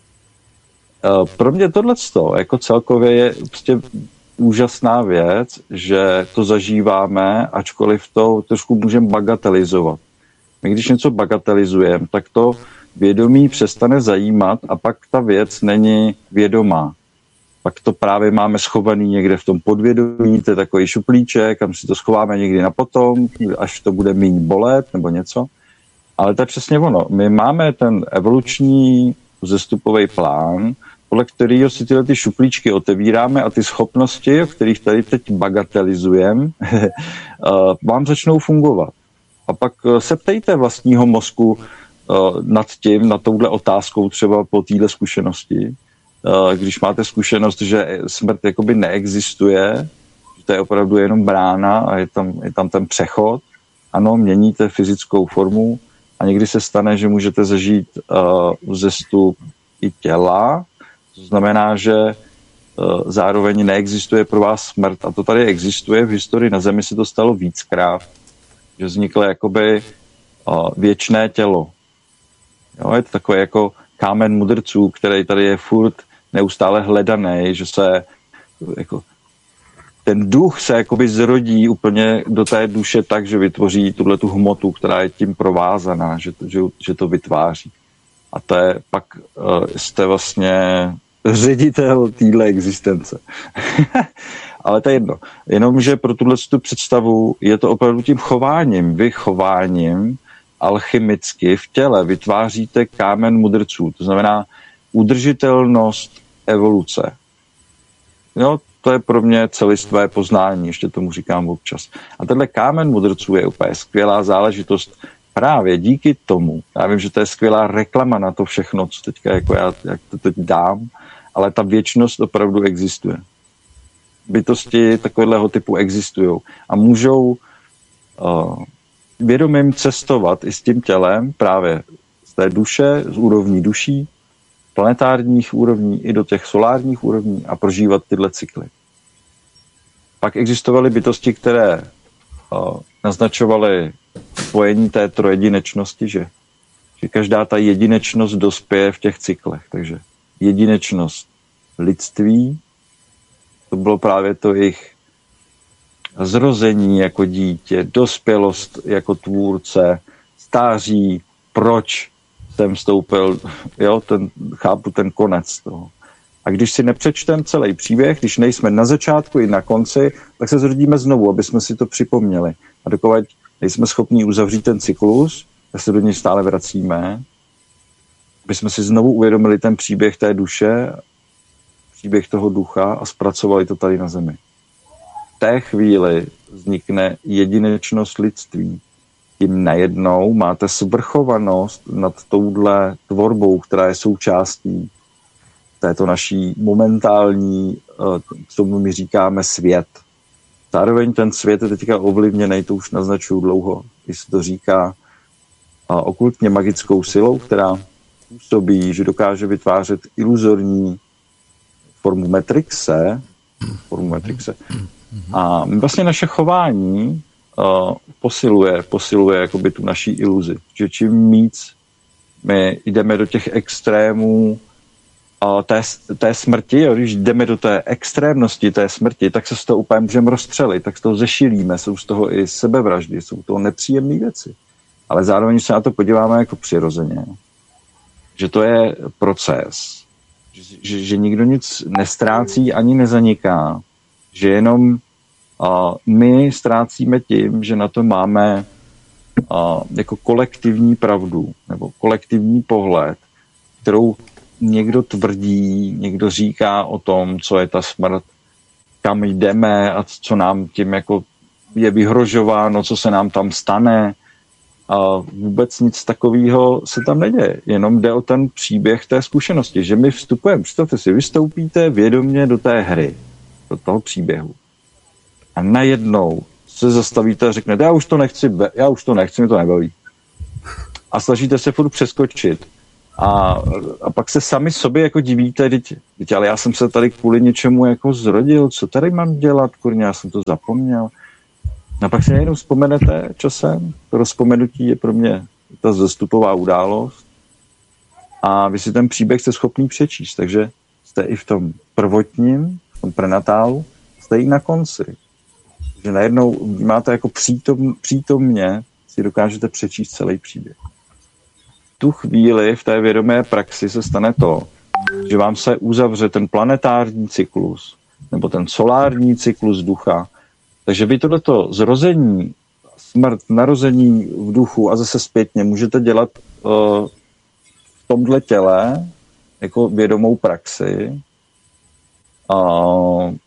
Uh, pro mě tohleto jako celkově je prostě úžasná věc, že to zažíváme, ačkoliv to trošku můžeme bagatelizovat. My když něco bagatelizujeme, tak to vědomí přestane zajímat a pak ta věc není vědomá. Pak to právě máme schovaný někde v tom podvědomí, to je takový šuplíček, kam si to schováme někdy na potom, až to bude míň bolet nebo něco. Ale to je přesně ono. My máme ten evoluční vzestupový plán, podle kterého si tyhle ty šuplíčky otevíráme a ty schopnosti, o kterých tady teď bagatelizujeme, vám začnou fungovat. A pak se ptejte vlastního mozku nad tím, nad touhle otázkou třeba po téhle zkušenosti. Když máte zkušenost, že smrt jakoby neexistuje, že to je opravdu jenom brána a je tam, je tam ten přechod, ano, měníte fyzickou formu a někdy se stane, že můžete zažít uh, vzestup i těla, to znamená, že uh, zároveň neexistuje pro vás smrt a to tady existuje, v historii na Zemi se to stalo víckrát, že vzniklo jakoby uh, věčné tělo. Jo, je to takové jako kámen mudrců, který tady je furt neustále hledaný, že se jako, ten duch se jakoby zrodí úplně do té duše tak, že vytvoří tuhle tu hmotu, která je tím provázaná, že to, že, že to vytváří. A to je pak uh, jste vlastně ředitel téhle existence. Ale to je jedno. Jenomže pro tuhle tu představu je to opravdu tím chováním, vy chováním alchymicky v těle vytváříte kámen mudrců. To znamená udržitelnost evoluce. Jo, to je pro mě celistvé poznání, ještě tomu říkám občas. A tenhle kámen mudrců je úplně skvělá záležitost právě díky tomu. Já vím, že to je skvělá reklama na to všechno, co teďka jako já jak to teď dám, ale ta věčnost opravdu existuje. Bytosti takového typu existují a můžou uh, vědomím cestovat i s tím tělem právě z té duše, z úrovní duší, planetárních úrovní i do těch solárních úrovní a prožívat tyhle cykly. Pak existovaly bytosti, které uh, naznačovaly spojení té trojedinečnosti, že, že každá ta jedinečnost dospěje v těch cyklech. Takže jedinečnost lidství, to bylo právě to jejich zrození jako dítě, dospělost jako tvůrce, stáří, proč jsem vstoupil, jo, ten, chápu ten konec toho. A když si nepřečtem celý příběh, když nejsme na začátku i na konci, tak se zrodíme znovu, aby jsme si to připomněli. A dokud nejsme schopni uzavřít ten cyklus, tak se do něj stále vracíme, aby jsme si znovu uvědomili ten příběh té duše, příběh toho ducha a zpracovali to tady na Zemi. V té chvíli vznikne jedinečnost lidství. Tím najednou máte svrchovanost nad touhle tvorbou, která je součástí této naší momentální, co my říkáme, svět. Zároveň ten svět je teďka ovlivněný, to už naznačuju dlouho, když se to říká okultně magickou silou, která působí, že dokáže vytvářet iluzorní formu Matrixe, formu Matrixe. A vlastně naše chování uh, posiluje, posiluje jakoby tu naší iluzi. Že čím víc my jdeme do těch extrémů uh, té, té smrti, jo, když jdeme do té extrémnosti té smrti, tak se z toho úplně můžeme rozstřelit, tak z toho zešilíme, jsou z toho i sebevraždy, jsou to nepříjemné věci. Ale zároveň se na to podíváme jako přirozeně. Že to je proces, že, že, že nikdo nic nestrácí ani nezaniká, že jenom uh, my ztrácíme tím, že na to máme uh, jako kolektivní pravdu nebo kolektivní pohled, kterou někdo tvrdí, někdo říká o tom, co je ta smrt, kam jdeme a co nám tím jako je vyhrožováno, co se nám tam stane. A vůbec nic takového se tam neděje. Jenom jde o ten příběh té zkušenosti, že my vstupujeme, představte si, vystoupíte vědomě do té hry, do toho příběhu. A najednou se zastavíte a řeknete, já už to nechci, já už to nechci, mi to nebaví. A snažíte se furt přeskočit A, a pak se sami sobě jako divíte, teď, teď, ale já jsem se tady kvůli něčemu jako zrodil, co tady mám dělat, kurně, já jsem to zapomněl. A pak si jenom vzpomenete časem, to rozpomenutí je pro mě ta zastupová událost a vy si ten příběh jste schopný přečíst, takže jste i v tom prvotním, v tom prenatálu, jste i na konci. Že najednou máte jako přítom, přítomně, si dokážete přečíst celý příběh. V tu chvíli v té vědomé praxi se stane to, že vám se uzavře ten planetární cyklus nebo ten solární cyklus ducha. Takže vy tohleto zrození, smrt, narození v duchu a zase zpětně můžete dělat uh, v tomhle těle jako vědomou praxi. Uh,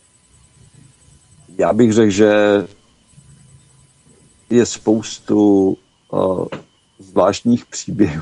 já bych řekl, že je spoustu uh, zvláštních příběhů.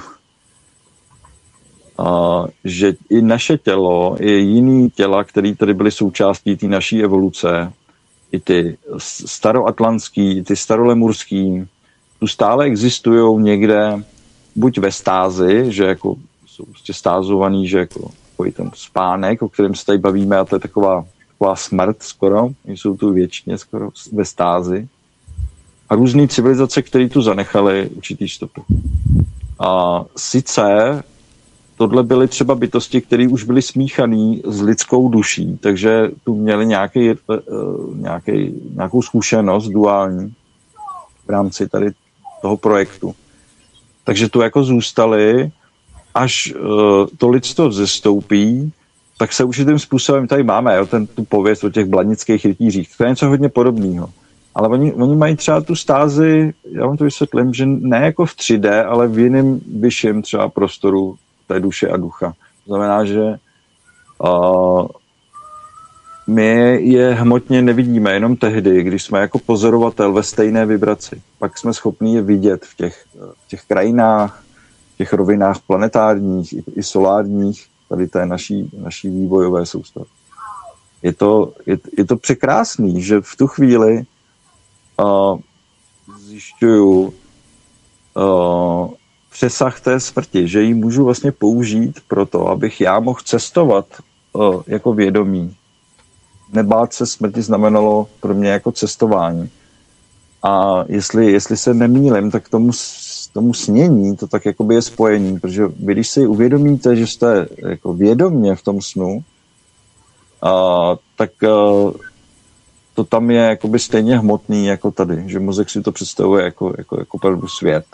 Uh, že i naše tělo, i jiný těla, které tady byly součástí té naší evoluce, i ty staroatlantský, i ty starolemurský, tu stále existují někde buď ve stázi, že jako jsou prostě stázovaný, že jako takový ten spánek, o kterém se tady bavíme, a to je taková, taková smrt skoro, jsou tu věčně skoro ve stázi. A různé civilizace, které tu zanechaly určitý stopy. A sice tohle byly třeba bytosti, které už byly smíchané s lidskou duší, takže tu měli nějaký, nějaký, nějakou zkušenost duální v rámci tady toho projektu. Takže tu jako zůstali, až to lidstvo vzestoupí, tak se určitým způsobem tady máme, jo, ten, tu pověst o těch blanických rytířích. To je něco hodně podobného. Ale oni, oni mají třeba tu stázi, já vám to vysvětlím, že ne jako v tři dé, ale v jiném vyšším třeba prostoru té duše a ducha. To znamená, že uh, my je hmotně nevidíme jenom tehdy, když jsme jako pozorovatel ve stejné vibraci. Pak jsme schopni je vidět v těch, v těch krajinách, v těch rovinách planetárních i, i solárních, tady té naší, naší vývojové soustavy. Je to, je, je to překrásný, že v tu chvíli uh, zjišťuju uh, přesah té smrti, že ji můžu vlastně použít pro to, abych já mohl cestovat uh, jako vědomí. Nebát se smrti znamenalo pro mě jako cestování. A jestli, jestli se nemýlim, tak tomu, tomu snění to tak jakoby je spojení, protože vy, když si uvědomíte, že jste jako vědomě v tom snu, uh, tak uh, to tam je jakoby stejně hmotný jako tady, že mozek si to představuje jako, jako, jako opravdu svět.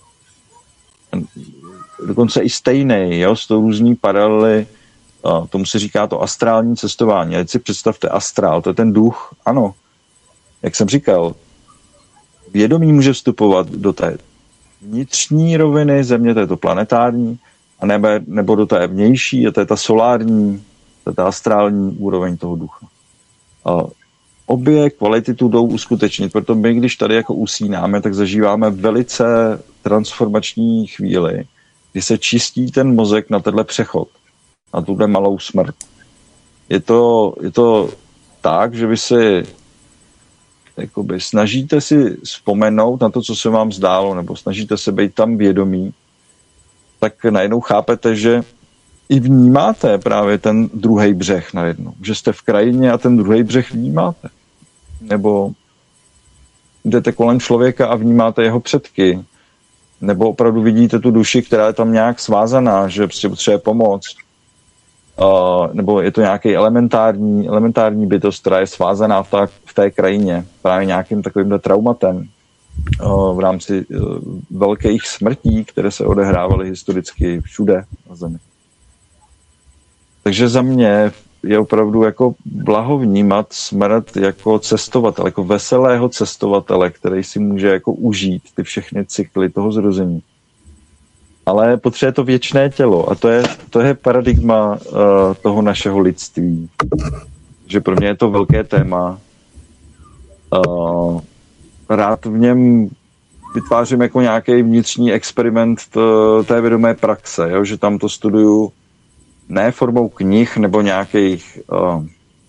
Dokonce i stejný, jo, s tou různý paralely, uh, tomu se říká to astrální cestování. A teď si představte astrál, to je ten duch, ano. Jak jsem říkal, vědomí může vstupovat do té vnitřní roviny země, to je to planetární, a nebo, nebo do té vnější, a to je ta solární, to je ta astrální úroveň toho ducha. Uh, obě kvality tu jdou uskutečnit, proto my, když tady jako usínáme, tak zažíváme velice transformační chvíli, kdy se čistí ten mozek na tenhle přechod, na tuhle malou smrt. Je to, je to tak, že vy si jakoby, snažíte si vzpomenout na to, co se vám zdálo, nebo snažíte se být tam vědomí, tak najednou chápete, že i vnímáte právě ten druhý břeh najednou. Že jste v krajině a ten druhý břeh vnímáte. Nebo jdete kolem člověka a vnímáte jeho předky. Nebo opravdu vidíte tu duši, která je tam nějak svázaná, že prostě potřebuje pomoct. Uh, nebo je to nějaký elementární, elementární bytost, která je svázaná v, ta, v té krajině právě nějakým takovýmhle traumatem uh, v rámci uh, velkých smrtí, které se odehrávaly historicky všude na Zemi. Takže za mě je opravdu jako blaho vnímat smrt jako cestovatel, jako veselého cestovatele, který si může jako užít ty všechny cykly toho zrození. Ale potřebuje to věčné tělo a to je, to je paradigma uh, toho našeho lidství. Že pro mě je to velké téma. Uh, rád v něm vytvářím jako nějaký vnitřní experiment t- té vědomé praxe, jo? Že tam to studuju ne formou knih nebo nějakých, uh,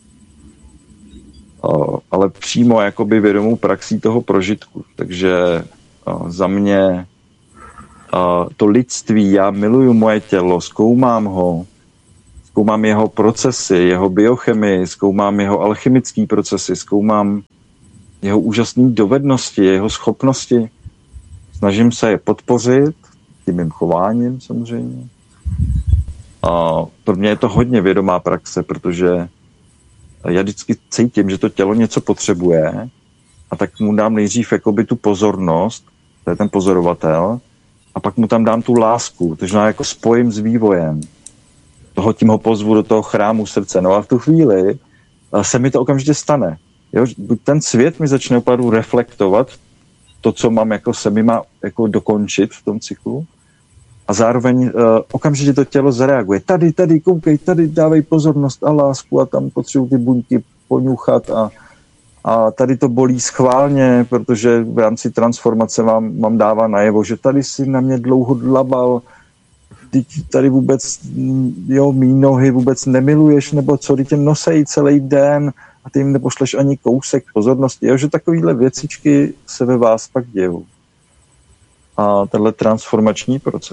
uh, ale přímo jakoby vědomou praxí toho prožitku. Takže uh, za mě uh, to lidství, já miluju moje tělo, zkoumám ho, zkoumám jeho procesy, jeho biochemii, zkoumám jeho alchemické procesy, zkoumám jeho úžasné dovednosti, jeho schopnosti. Snažím se je podpořit tím mým chováním samozřejmě. A pro mě je to hodně vědomá praxe, protože já vždycky cítím, že to tělo něco potřebuje a tak mu dám nejdřív jakoby tu pozornost, to je ten pozorovatel, a pak mu tam dám tu lásku, takže já jako spojím s vývojem. Toho tím ho pozvu do toho chrámu srdce. No a v tu chvíli se mi to okamžitě stane. Jo? Ten svět mi začne opravdu reflektovat to, co mám jako se mi má jako dokončit v tom cyklu. A zároveň uh, okamžitě to tělo zareaguje. Tady, tady, koukej, tady dávej pozornost a lásku a tam potřebuji ty buňky poňuchat a, a tady to bolí schválně, protože v rámci transformace vám, vám dává najevo, že tady si na mě dlouho dlabal, ty tady vůbec, jo, mý nohy vůbec nemiluješ, nebo co, ty tě nosejí celý den a ty jim nepošleš ani kousek pozornosti. Jo, že takovýhle věcičky se ve vás pak dějou. A tenhle transformační proces.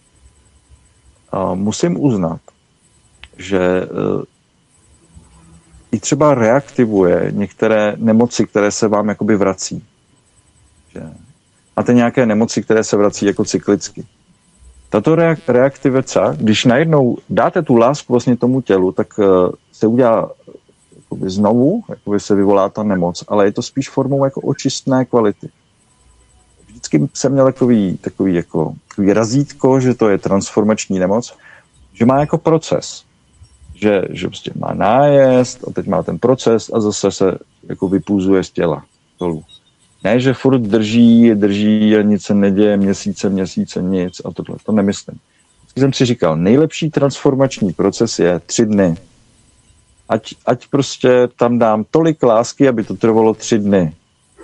A musím uznat, že uh, i třeba reaktivuje některé nemoci, které se vám jakoby vrací. Že máte nějaké nemoci, které se vrací jako cyklicky. Tato reak- reaktivace, když najednou dáte tu lásku vlastně tomu tělu, tak uh, se udělá jakoby znovu, jakoby se vyvolá ta nemoc, ale je to spíš formou jako očistné kvality. Vždycky jsem měl takový, takový, jako, takový razítko, že to je transformační nemoc, že má jako proces, že, že prostě má nájezd a teď má ten proces a zase se jako vypůzuje z těla dolů. Ne, že furt drží, drží a nic se neděje, měsíce, měsíce, nic a tohle, to nemyslím. Vždycky jsem si říkal, nejlepší transformační proces je tři dny. Ať, ať prostě tam dám tolik lásky, aby to trvalo tři dny.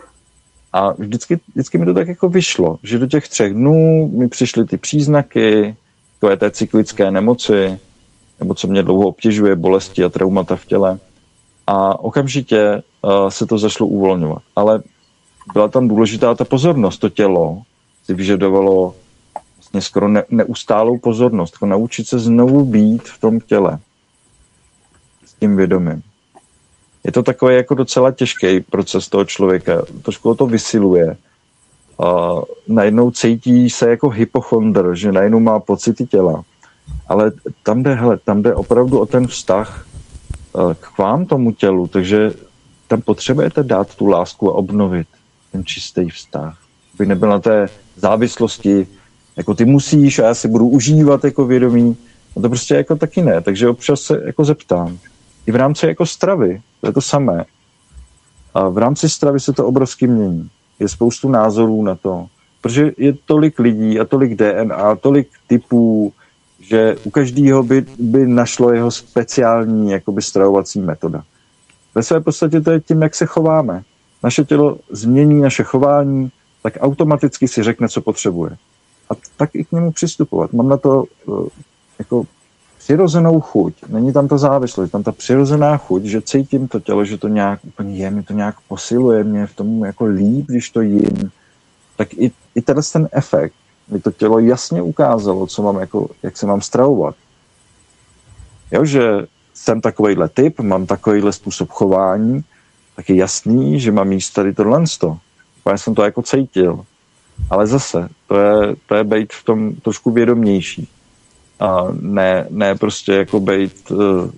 A vždycky, vždycky mi to tak jako vyšlo, že do těch třech dnů mi přišly ty příznaky, takové té cyklické nemoci, nebo co mě dlouho obtěžuje, bolesti a traumata v těle. A okamžitě uh, se to začalo uvolňovat. Ale byla tam důležitá ta pozornost. To tělo si vyžadovalo vlastně skoro ne, neustálou pozornost. Jako naučit se znovu být v tom těle. S tím vědomím. Je to takový jako docela těžký proces toho člověka. Trošku to vysiluje. A najednou cítí se jako hypochondr, že najednou má pocity těla. Ale tam jde, hele, tam jde opravdu o ten vztah k vám, tomu tělu, takže tam potřebujete dát tu lásku a obnovit ten čistý vztah. Aby nebyl na té závislosti, jako ty musíš a já si budu užívat jako vědomí. No to prostě jako taky ne, takže občas se jako zeptám. I v rámci jako stravy, to je to samé. A v rámci stravy se to obrovsky mění. Je spoustu názorů na to, protože je tolik lidí a tolik D N A, tolik typů, že u každého by, by našlo jeho speciální jakoby stravovací metoda. Ve své podstatě to je tím, jak se chováme. Naše tělo změní naše chování, tak automaticky si řekne, co potřebuje. A tak i k němu přistupovat. Mám na to uh, jako přirozenou chuť. Není tam ta závislost, tam ta přirozená chuť, že cítím to tělo, že to nějak úplně je, mi to nějak posiluje, mě v tom jako líp, když to jím. Tak i, i tenhle ten efekt mi to tělo jasně ukázalo, co mám jako, jak se mám stravovat. Jo, že jsem takovejhle typ, mám takovejhle způsob chování, tak je jasný, že mám jíst tady tohle. Já jsem to jako cítil. Ale zase, to je, to je být v tom trošku vědomější. A ne, ne prostě jako být,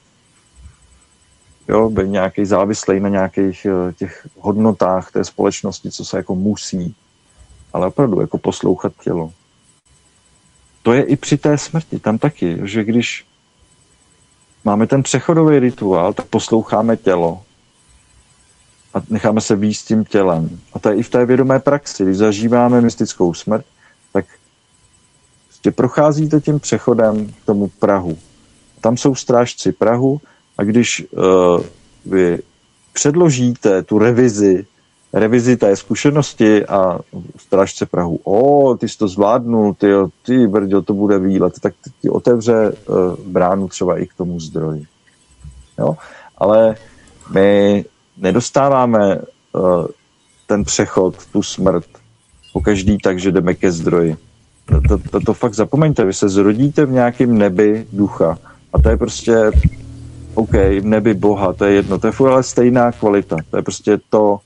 jo, být nějaký závislej na nějakých těch hodnotách té společnosti, co se jako musí. Ale opravdu jako poslouchat tělo. To je i při té smrti, tam taky, že když máme ten přechodový rituál, tak posloucháme tělo a necháme se vést tím tělem. A to je i v té vědomé praxi. Když zažíváme mystickou smrt, tak prostě procházíte tím přechodem k tomu prahu. Tam jsou strážci prahu a když uh, vy předložíte tu revizi, revizi té zkušenosti a strážce prahu, o, ty jsi to zvládnul, ty, ty brďo, to bude výlet, tak ti otevře uh, bránu třeba i k tomu zdroji. Jo? Ale my nedostáváme uh, ten přechod, tu smrt, pokaždý tak, že jdeme ke zdroji. to, to, to fakt zapomeňte, vy se zrodíte v nějakém nebi ducha a to je prostě OK, v nebi Boha, to je jedno, to je furt ale stejná kvalita, to je prostě to,